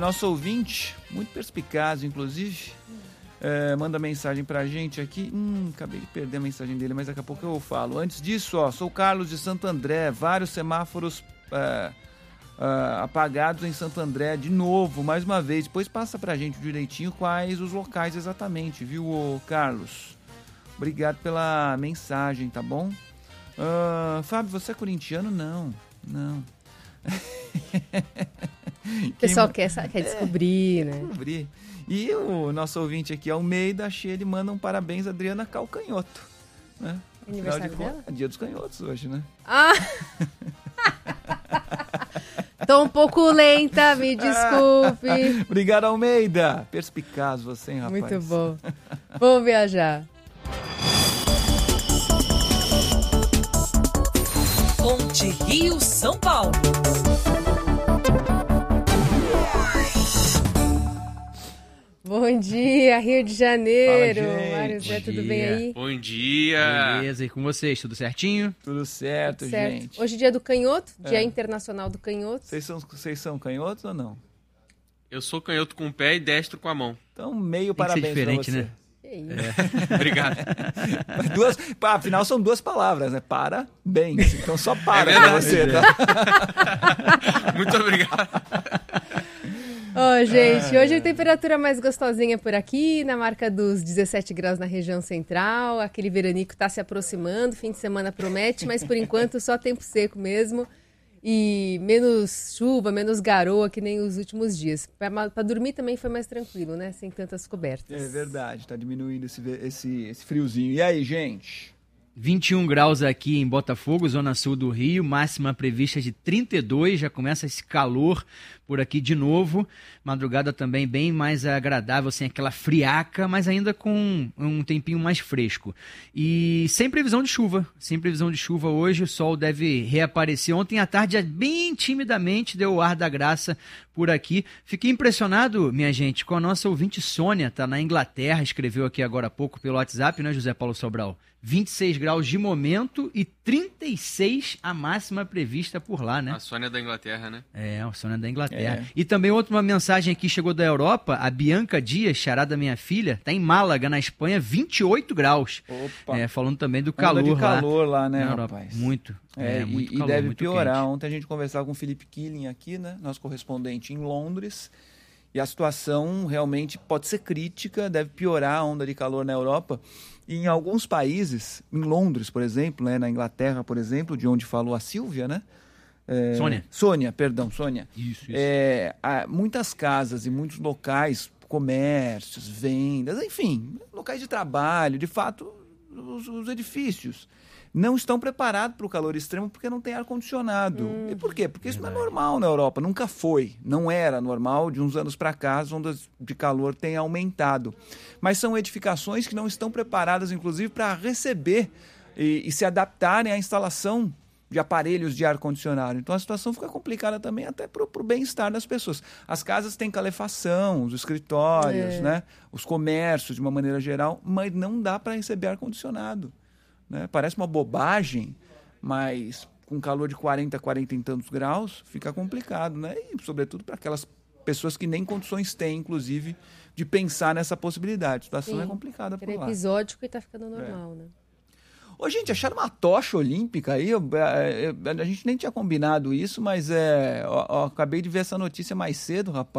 nosso ouvinte, muito perspicaz, inclusive, manda mensagem pra gente aqui. Acabei de perder a mensagem dele, mas daqui a pouco eu falo. Antes disso, sou o Carlos de Santo André, vários semáforos apagados em Santo André, de novo, mais uma vez. Depois passa pra gente direitinho quais os locais exatamente, viu, Carlos? Obrigado pela mensagem, tá bom? Fábio, você é corintiano? Não. O pessoal quer descobrir, né? Descobrir. E o nosso ouvinte aqui, Almeida, ele manda um parabéns a Adriana Calcanhoto, né? Aniversário dela? É dia dos canhotos hoje, né? Tô um pouco lenta, me desculpe. Obrigado, Almeida. Perspicaz você, hein, rapaz? Muito bom. Vamos viajar. Ponte Rio-São Paulo. Bom dia, Rio de Janeiro. Fala, Mário Zé, tudo bem aí? Bom dia. Beleza, e com vocês, tudo certinho? Tudo certo, gente. Hoje é dia do canhoto, Dia Internacional do Canhoto. Vocês são canhotos ou não? Eu sou canhoto com o pé e destro com a mão. Então, meio Tem que ser parabéns diferente, pra você. né? Obrigado. Afinal, são duas palavras, né? Parabéns. Então, só pra você, tá? Muito obrigado. Gente, hoje a temperatura mais gostosinha por aqui, na marca dos 17 graus na região central. Aquele veranico tá se aproximando, fim de semana promete, mas por enquanto só tempo seco mesmo. E menos chuva, menos garoa que nem os últimos dias. Para dormir também foi mais tranquilo, né? Sem tantas cobertas. É verdade, tá diminuindo esse friozinho. E aí, gente? 21 graus aqui em Botafogo, zona sul do Rio, máxima prevista de 32, já começa esse calor por aqui de novo. Madrugada também bem mais agradável, sem aquela friaca, mas ainda com um tempinho mais fresco. E sem previsão de chuva hoje, o sol deve reaparecer. Ontem à tarde, bem timidamente, deu o ar da graça por aqui. Fiquei impressionado, minha gente, com a nossa ouvinte Sônia, tá na Inglaterra, escreveu aqui agora há pouco pelo WhatsApp, né, José Paulo Sobral? 26 graus de momento e 36 a máxima prevista por lá, né? A Sônia da Inglaterra, né? A Sônia da Inglaterra. E também outra mensagem aqui chegou da Europa, a Bianca Dias, xará da minha filha, tá em Málaga, na Espanha, 28 graus. Opa! Falando também do calor de calor lá, né, rapaz? Muito. Muito e calor, deve muito piorar. quente. Ontem a gente conversava com o Felipe Killing aqui, né? Nosso correspondente em Londres. E a situação realmente pode ser crítica, deve piorar a onda de calor na Europa. E em alguns países, em Londres, por exemplo, né, na Inglaterra, por exemplo, de onde falou a Silvia, né? Sônia. Isso. Muitas casas e muitos locais, comércios, vendas, enfim, locais de trabalho, de fato, os edifícios não estão preparados para o calor extremo porque não tem ar-condicionado. E por quê? Porque isso não é normal na Europa, nunca foi. Não era normal, de uns anos para cá as ondas de calor têm aumentado. Mas são edificações que não estão preparadas, inclusive, para receber e se adaptarem à instalação de aparelhos de ar-condicionado. Então a situação fica complicada também até para o bem-estar das pessoas. As casas têm calefação, os escritórios, né? Os comércios de uma maneira geral, mas não dá para receber ar-condicionado. Né? Parece uma bobagem, mas com calor de 40 e tantos graus, fica complicado, né? E sobretudo para aquelas pessoas que nem condições têm, inclusive, de pensar nessa possibilidade. A situação é complicada por lá. É episódico e tá ficando normal, né? Ô, gente, acharam uma tocha olímpica aí? A gente nem tinha combinado isso, mas acabei de ver essa notícia mais cedo, rapaz.